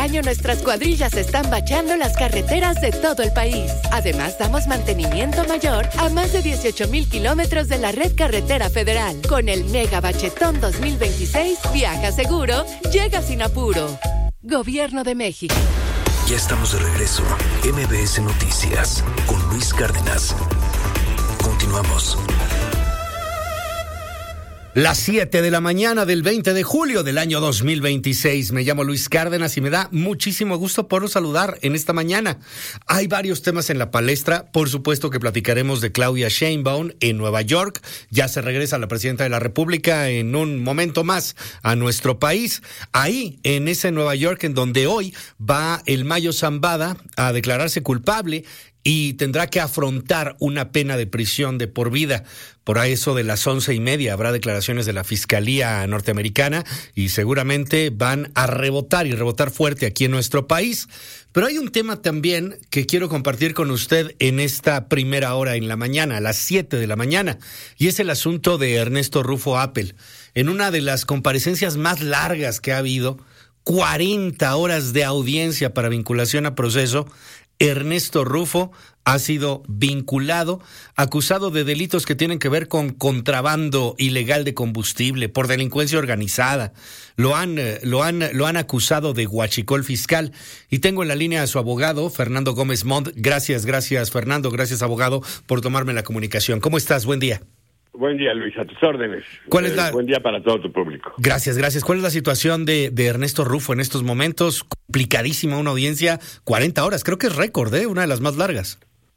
año nuestras cuadrillas están bacheando las carreteras de todo el país. Además, damos mantenimiento mayor a más de 18,000 kilómetros de la red carretera federal. Con el Mega Bachetón 2026, viaja seguro, llega sin apuro. Gobierno de México. Ya estamos de regreso. MBS Noticias con Luis Cárdenas. Continuamos. Las 7 de la mañana del 20 de julio del año 2026. Me llamo Luis Cárdenas y me da muchísimo gusto poderlos saludar en esta mañana. Hay varios temas en la palestra. Por supuesto que platicaremos de Claudia Sheinbaum en Nueva York. Ya se regresa la presidenta de la República en un momento más a nuestro país. Ahí, en ese Nueva York, en donde hoy va el Mayo Zambada a declararse culpable y tendrá que afrontar una pena de prisión de por vida. Por ahí eso de las 11:30 habrá declaraciones de la Fiscalía norteamericana y seguramente van a rebotar y rebotar fuerte aquí en nuestro país. Pero hay un tema también que quiero compartir con usted en esta primera hora en la mañana, a las 7 de la mañana, y es el asunto de Ernesto Rufo Appel. En una de las comparecencias más largas que ha habido, 40 horas de audiencia para vinculación a proceso, Ernesto Rufo ha sido vinculado, acusado de delitos que tienen que ver con contrabando ilegal de combustible, por delincuencia organizada. Lo han acusado de huachicol fiscal. Y tengo en la línea a su abogado, Fernando Gómez Montt. Gracias, Fernando. Gracias, abogado, por tomarme la comunicación. ¿Cómo estás? Buen día. Buen día, Luis, a tus órdenes. Buen día para todo tu público. Gracias. ¿Cuál es la situación de Ernesto Rufo en estos momentos? Complicadísima una audiencia, 40 horas, creo que es récord, una de las más largas.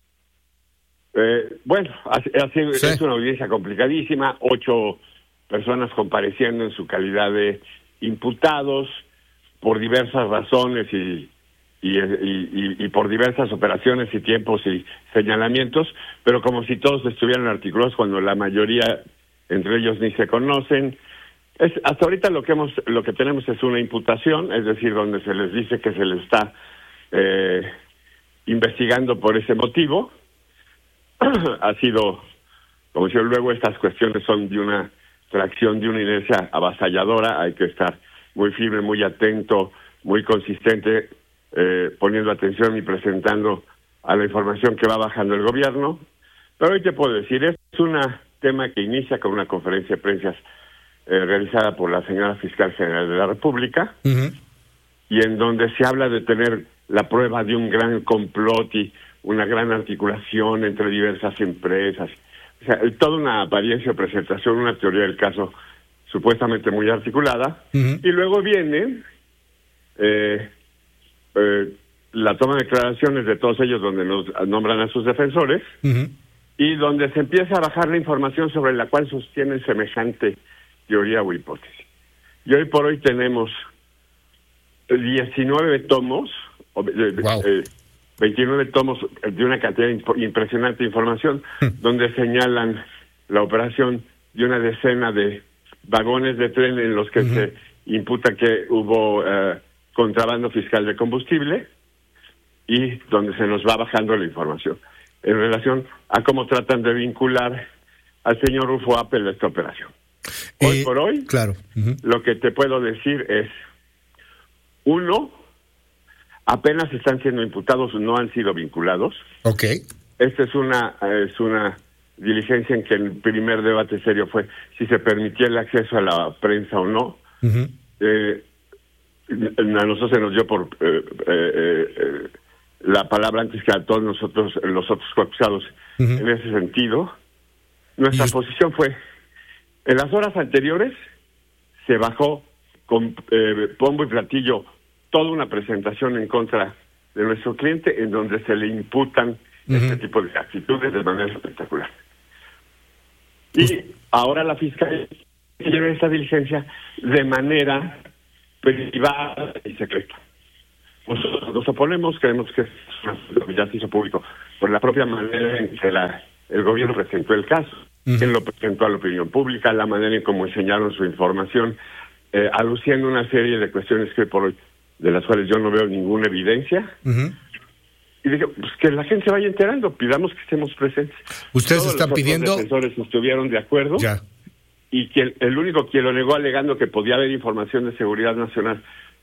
Sí. Es una audiencia complicadísima, 8 personas compareciendo en su calidad de imputados por diversas razones y por diversas operaciones y tiempos y señalamientos, pero como si todos estuvieran articulados cuando la mayoría entre ellos ni se conocen. Hasta ahorita lo que tenemos es una imputación, es decir, donde se les dice que se les está investigando por ese motivo. Ha sido, como si luego estas cuestiones son de una tracción, de una inercia avasalladora, hay que estar muy firme, muy atento, muy consistente, poniendo atención y presentando a la información que va bajando el gobierno. Pero hoy te puedo decir, es un tema que inicia con una conferencia de prensa realizada por la señora Fiscal General de la República, y en donde se habla de tener la prueba de un gran complot y una gran articulación entre diversas empresas. O sea, toda una apariencia de presentación, una teoría del caso supuestamente muy articulada, y luego viene la toma de declaraciones de todos ellos donde nos nombran a sus defensores, y donde se empieza a bajar la información sobre la cual sostienen semejante teoría o hipótesis. Y hoy por hoy tenemos 19 tomos, 29 tomos de una cantidad impresionante de información, donde señalan la operación de una decena de vagones de tren en los que se imputa que hubo contrabando fiscal de combustible, y donde se nos va bajando la información en relación a cómo tratan de vincular al señor Rufo Appel a esta operación. Hoy por hoy, claro. Lo que te puedo decir es, 1, apenas están siendo imputados, no han sido vinculados. Okay. Esta es una diligencia en que el primer debate serio fue si se permitía el acceso a la prensa o no. A nosotros se nos dio por la palabra antes que a todos nosotros, los otros acusados, en ese sentido. Nuestra posición fue, en las horas anteriores se bajó con bombo y platillo toda una presentación en contra de nuestro cliente, en donde se le imputan este tipo de actitudes de manera espectacular. Y ahora la Fiscalía lleva esta diligencia de manera privada y secreta. Nosotros nos oponemos, creemos que ya se hizo público por la propia manera en que el gobierno presentó el caso, quien lo presentó a la opinión pública, la manera en cómo enseñaron su información, aluciendo una serie de cuestiones que por hoy, de las cuales yo no veo ninguna evidencia. Y dije, pues que la gente se vaya enterando, pidamos que estemos presentes. Ustedes Todos están los pidiendo... Los defensores estuvieron de acuerdo. Ya. Y que el único quien lo negó alegando que podía haber información de seguridad nacional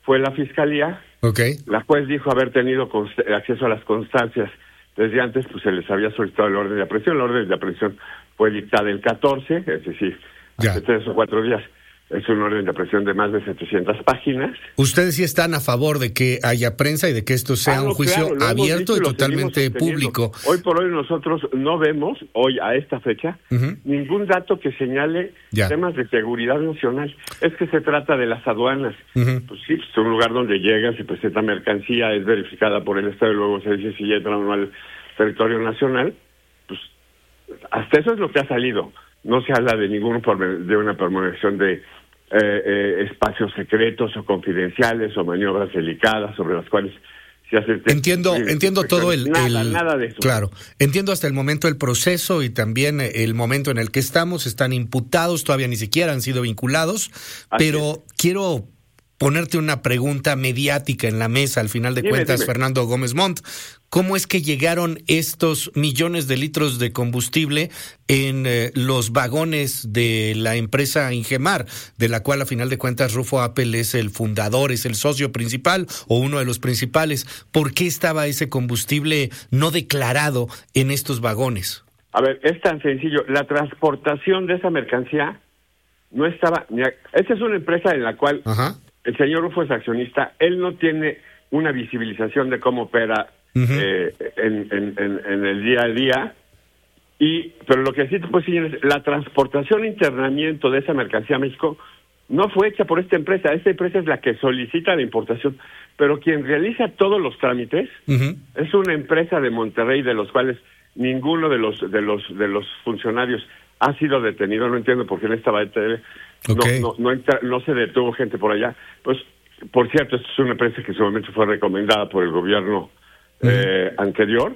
fue la fiscalía. Okay. La juez dijo haber tenido acceso a las constancias desde antes, pues se les había solicitado el orden de aprehensión. La orden de aprehensión fue dictada el 14, es decir, hace 3 o 4 días. Es un orden de aprehensión de más de 700 páginas. Ustedes sí están a favor de que haya prensa y de que esto sea un juicio abierto y totalmente público. Hoy por hoy nosotros no vemos, hoy a esta fecha, ningún dato que señale temas de seguridad nacional. Es que se trata de las aduanas. Pues sí, es un lugar donde llega, se presenta mercancía, es verificada por el Estado y luego se dice si entra o no al territorio nacional. Pues hasta eso es lo que ha salido. No se habla de de una promulgación de espacios secretos o confidenciales o maniobras delicadas sobre las cuales se hace... Entiendo todo nada de eso. Claro, entiendo hasta el momento el proceso y también el momento en el que estamos. Están imputados, todavía ni siquiera han sido vinculados, pero quiero ponerte una pregunta mediática en la mesa, al final de cuentas, Fernando Gómez Montt. ¿Cómo es que llegaron estos millones de litros de combustible en los vagones de la empresa Ingemar, de la cual a final de cuentas Rufo Appel es el fundador, es el socio principal o uno de los principales? ¿Por qué estaba ese combustible no declarado en estos vagones? A ver, es tan sencillo. La transportación de esa mercancía no estaba... Esta es una empresa en la cual el señor Rufo es accionista. Él no tiene una visibilización de cómo opera en el día a día, pero lo que sí te puedo decir es la transportación e internamiento de esa mercancía a México no fue hecha por esta empresa es la que solicita la importación, pero quien realiza todos los trámites es una empresa de Monterrey, de los cuales ninguno de los funcionarios ha sido detenido. No entiendo por qué en esta BTV no se detuvo gente por allá. Pues, por cierto, esto es una empresa que en su momento fue recomendada por el gobierno anterior.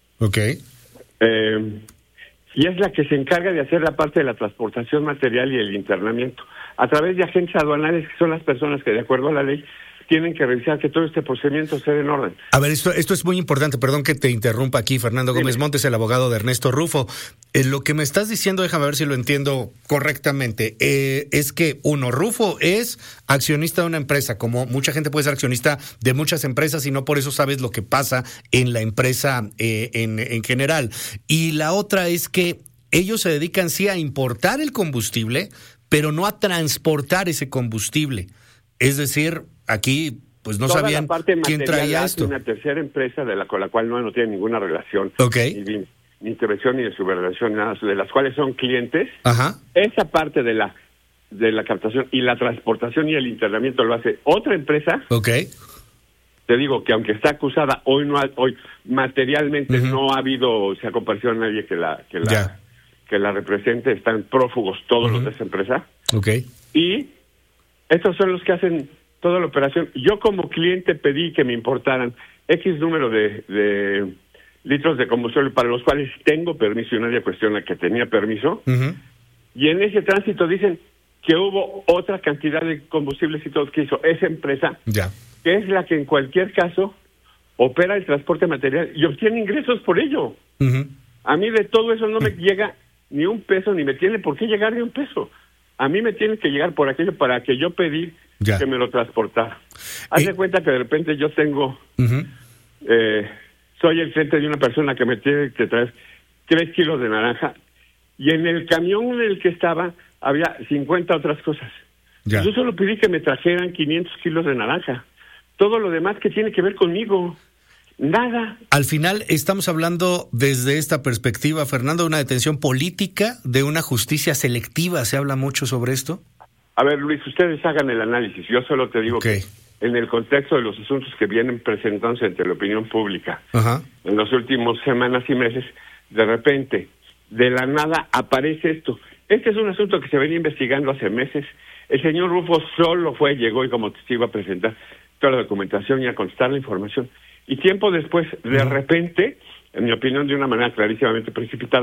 Y es la que se encarga de hacer la parte de la transportación material y el internamiento a través de agentes aduanales, que son las personas que, de acuerdo a la ley, tienen que revisar que todo este procedimiento esté en orden. A ver, esto es muy importante. Perdón que te interrumpa aquí, Fernando Gómez Montt, el abogado de Ernesto Rufo. Lo que me estás diciendo, déjame ver si lo entiendo correctamente, es que Rufo es accionista de una empresa, como mucha gente puede ser accionista de muchas empresas y no por eso sabes lo que pasa en la empresa en general. Y la otra es que ellos se dedican sí a importar el combustible, pero no a transportar ese combustible. Es decir, aquí pues no toda sabían quién traía esto. Una tercera empresa con la cual no tiene ninguna relación, ni intervención ni de subordinación, nada, de las cuales son clientes. Esa parte de la captación y la transportación y el internamiento lo hace otra empresa. Te digo que aunque está acusada, hoy materialmente no ha habido, se ha comparecido a nadie que la represente. Están prófugos todos los de esa empresa. Y estos son los que hacen toda la operación. Yo como cliente pedí que me importaran X número de litros de combustible para los cuales tengo permiso y nadie cuestiona que tenía permiso. Y en ese tránsito dicen que hubo otra cantidad de combustibles y todo que hizo esa empresa, que es la que en cualquier caso opera el transporte material y obtiene ingresos por ello. A mí de todo eso no me llega ni un peso, ni me tiene por qué llegar ni un peso. A mí me tiene que llegar por aquello para que yo pedí que me lo transportara. Haz de cuenta que de repente yo tengo, soy el cliente de una persona que me tiene que traer 3 kilos de naranja y en el camión en el que estaba había 50 otras cosas. Yo solo pedí que me trajeran 500 kilos de naranja. Todo lo demás que tiene que ver conmigo, nada. Al final estamos hablando desde esta perspectiva, Fernando, de una detención política, de una justicia selectiva. ¿Se habla mucho sobre esto? A ver, Luis, ustedes hagan el análisis. Yo solo te digo que en el contexto de los asuntos que vienen presentándose ante la opinión pública, en las últimas semanas y meses, de repente, de la nada, aparece esto. Este es un asunto que se venía investigando hace meses. El señor Rufo solo llegó y como testigo a presentar toda la documentación y a contestar la información. Y tiempo después, de repente, en mi opinión, de una manera clarísimamente precipitada,